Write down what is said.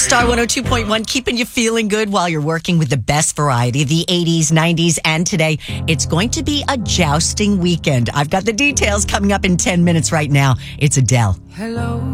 Star 102.1, keeping you feeling good while you're working with the best variety, the 80s, 90s, and today. It's going to be a jousting weekend. I've got the details coming up in 10 minutes right now. It's Adele. Hello.